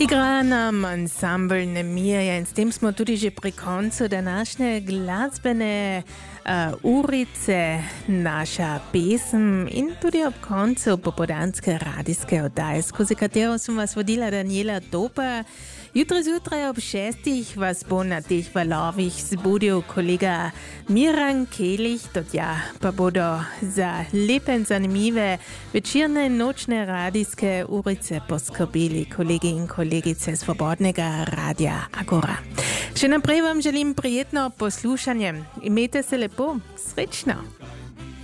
Igra nam ansambl Nemirja in s tem smo tudi že pri koncu današnje glasbene urice, naša pesem in tudi ob koncu popoldanske radijske oddaje, skozi katero sem vas vodila Daniela Dopa. Jutri zjutraj ob 6 vas bo na teh valovih zbudil kolega Miran Kelih, tja pa bodo za lepe in zanimive večerne in nočne radijske urice poskrbeli kolegi in kolegice Svobodnega radia Agora. Še naprej vam želim prijetno poslušanje. Imejte se lepo, srečno!